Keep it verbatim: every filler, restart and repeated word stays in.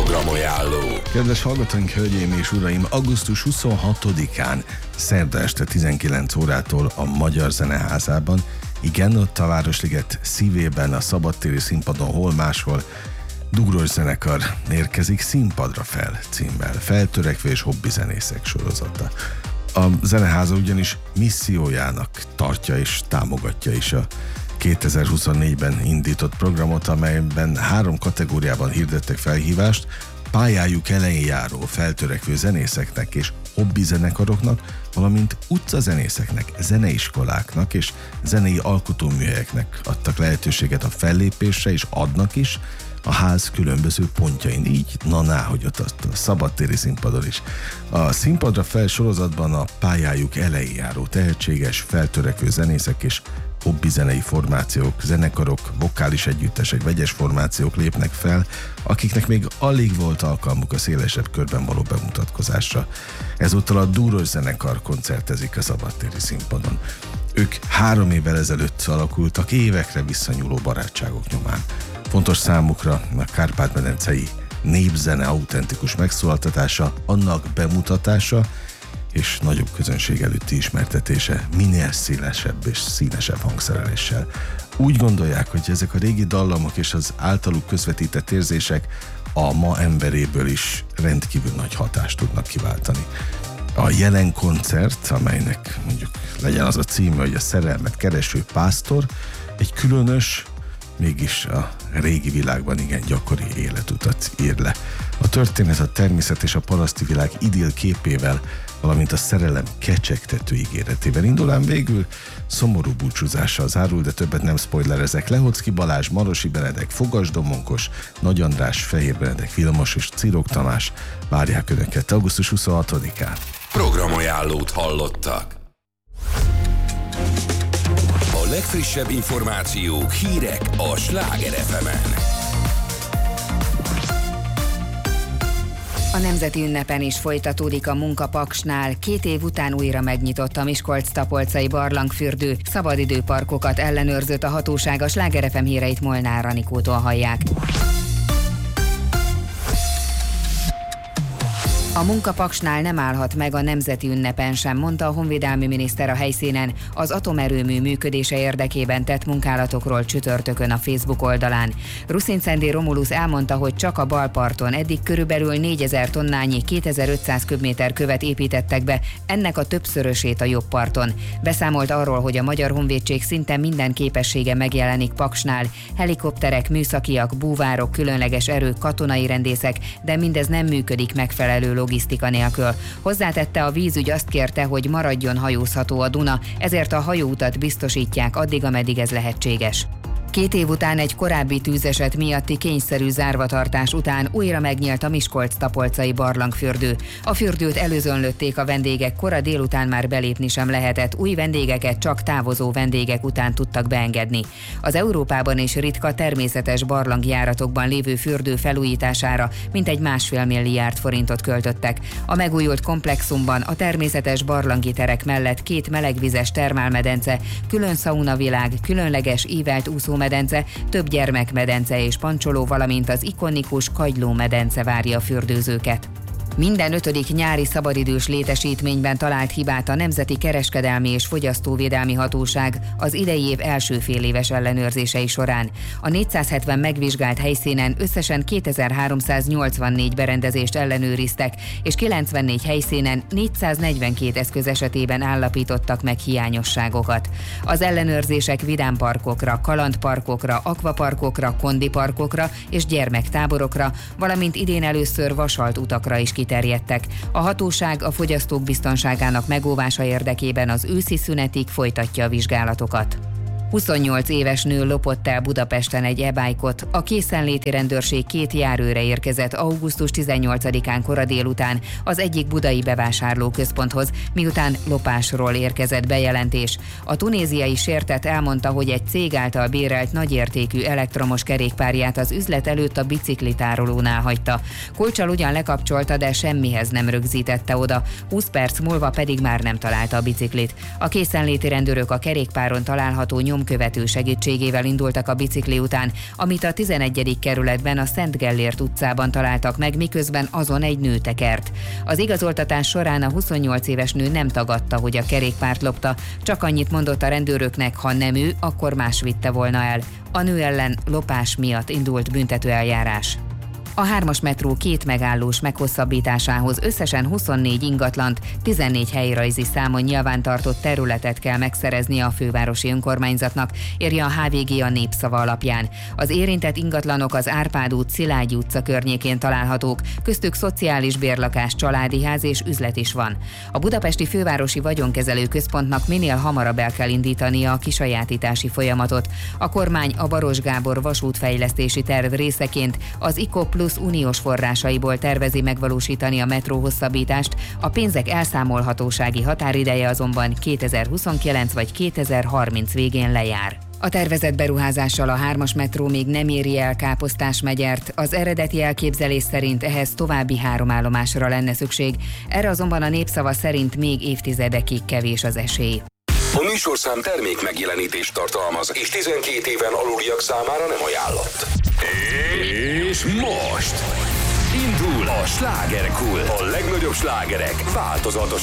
Programajánló. Kedves hallgatóink, hölgyeim és uraim, augusztus huszonhatodikán szerda este tizenkilenc órától a Magyar Zeneházában, igen, ott a Városliget szívében, a szabadtéri színpadon, hol máshol, Dugros zenekar érkezik Színpadra fel címmel, feltörekvő és hobbi zenészek sorozata. A Zeneháza ugyanis missziójának tartja és támogatja is a kétezer-huszonnégyben indított programot, amelyben három kategóriában hirdettek felhívást pályájuk elején járó feltörekvő zenészeknek és hobbi zenekaroknak, valamint utcazenészeknek, zeneiskoláknak és zenei alkotóműhelyeknek adtak lehetőséget a fellépésre, és adnak is a ház különböző pontjain, így na-ná, hogy ott a szabadtéri színpadon is. A Színpadra fel sorozatban a pályájuk elején járó tehetséges, feltörekvő zenészek és hobbi zenei formációk, zenekarok, vokális együttesek, vegyes formációk lépnek fel, akiknek még alig volt alkalmuk a szélesebb körben való bemutatkozásra. Ezúttal a Dugros zenekar koncertezik a szabadtéri színpadon. Ők három évvel ezelőtt alakultak, évekre visszanyúló barátságok nyomán. Fontos számukra a kárpát-medencei népzene autentikus megszólaltatása, annak bemutatása és nagyobb közönség előtti ismertetése minél szélesebb és színesebb hangszereléssel. Úgy gondolják, hogy ezek a régi dallamok és az általuk közvetített érzések a ma emberéből is rendkívül nagy hatást tudnak kiváltani. A jelen koncert, amelynek mondjuk legyen az a címe, hogy a szerelmet kereső pásztor, egy különös, mégis a régi világban igen gyakori életutat ír le. A történet a természet és a paraszti világ idill képével, valamint a szerelem kecsegtető ígéretével indul, ám végül szomorú búcsúzással zárul, de többet nem spoilerezek. Lehocki Balázs, Marosi Benedek, Fogas Domonkos, Nagy András, Fehér Benedek, Vilmos és Cirok Tamás várják Önöket augusztus huszonhatodikán. Programajánlót hallottak. A legfrissebb információk, hírek a Sláger ef emen. A nemzeti ünnepen is folytatódik a munka Paksnál. Két év után újra megnyitott a Miskolc-Tapolcai barlangfürdő. Szabadidőparkokat ellenőrzött a hatóság. A Sláger ef em híreit Molnár Anikótól hallják. A munka Paksnál nem állhat meg a nemzeti ünnepen sem, mondta a honvédelmi miniszter a helyszínen az atomerőmű működése érdekében tett munkálatokról csütörtökön a Facebook oldalán. Ruszinczendi Romulus elmondta, hogy csak a balparton eddig körülbelül négyezer tonnányi kétezer-ötszáz köbméter követ építettek be, ennek a többszörösét a jobb parton. Beszámolt arról, hogy a Magyar Honvédség szinte minden képessége megjelenik Paksnál. Helikopterek, műszakiak, búvárok, különleges erők, katonai rendészek, de mindez nem működik megfelelő logisztika nélkül. Hozzátette, a vízügy azt kérte, hogy maradjon hajózható a Duna, ezért a hajóutat biztosítják addig, ameddig ez lehetséges. Két év után egy korábbi tűzeset miatti kényszerű zárvatartás után újra megnyílt a Miskolc-Tapolcai barlangfürdő. A fürdőt előzönlötték a vendégek, kora délután már belépni sem lehetett, új vendégeket csak távozó vendégek után tudtak beengedni. Az Európában is ritka természetes barlangjáratokban lévő fürdő felújítására mintegy másfél milliárd forintot költöttek. A megújult komplexumban a természetes barlangi terek mellett két melegvizes termálmedence, külön szaunavilág, különleges ívelt úszó medence, több gyermekmedence és pancsoló, valamint az ikonikus kagylómedence várja a fürdőzőket. Minden ötödik nyári szabadidős létesítményben talált hibát a Nemzeti Kereskedelmi és Fogyasztóvédelmi Hatóság az idei év első féléves ellenőrzései során. A négyszázhetven megvizsgált helyszínen összesen kétezer-háromszáznyolcvannégy berendezést ellenőriztek, és kilencvennégy helyszínen négyszáznegyvenkét eszköz esetében állapítottak meg hiányosságokat. Az ellenőrzések vidámparkokra, kalandparkokra, akvaparkokra, kondiparkokra és gyermektáborokra, valamint idén először vasalt utakra is kiterjedtek. A hatóság a fogyasztók biztonságának megóvása érdekében az őszi szünetig folytatja a vizsgálatokat. huszonnyolc éves nő lopott el Budapesten egy e-bike-ot. A készenléti rendőrség két járőre érkezett augusztus tizennyolcadikán kora délután az egyik budai bevásárlóközponthoz, miután lopásról érkezett bejelentés. A tunéziai sértett elmondta, hogy egy cég által bérelt nagyértékű elektromos kerékpárját az üzlet előtt a biciklitárolónál hagyta. Kulccsal ugyan lekapcsolta, de semmihez nem rögzítette oda, húsz perc múlva pedig már nem találta a biciklit. A készenléti rendőrök a kerékpáron található nyom nyomkövető segítségével indultak a bicikli után, amit a tizenegyedik kerületben a Szent Gellért utcában találtak meg, miközben azon egy nő tekert. Az igazoltatás során a huszonnyolc éves nő nem tagadta, hogy a kerékpárt lopta, csak annyit mondott a rendőröknek, ha nem ő, akkor más vitte volna el. A nő ellen lopás miatt indult büntetőeljárás. A hármas metró két megállós meghosszabbításához összesen huszonnégy ingatlant, tizennégy helyrajzi számon nyilvántartott területet kell megszereznie a fővárosi önkormányzatnak, írja a há vé gé a Népszava alapján. Az érintett ingatlanok az Árpád út, Szilágyi utca környékén találhatók, köztük szociális bérlakás, családi ház és üzlet is van. A budapesti fővárosi vagyonkezelő központnak minél hamarabb el kell indítania a kisajátítási folyamatot. A kormány a Baros Gábor vasútfejlesztési terv részeként az IKO Plus uniós forrásaiból tervezi megvalósítani a metró hosszabbítást, a pénzek elszámolhatósági határideje azonban kétezer-huszonkilenc vagy kétezer-harminc végén lejár. A tervezett beruházással a hármas metró még nem éri el Káposztásmegyert, az eredeti elképzelés szerint ehhez további három állomásra lenne szükség, erre azonban a Népszava szerint még évtizedekig kevés az esély. A műsorszám termék megjelenítést tartalmaz, és tizenkét éven aluliak számára nem ajánlott. És most indul a Slágerkult. A legnagyobb slágerek változatos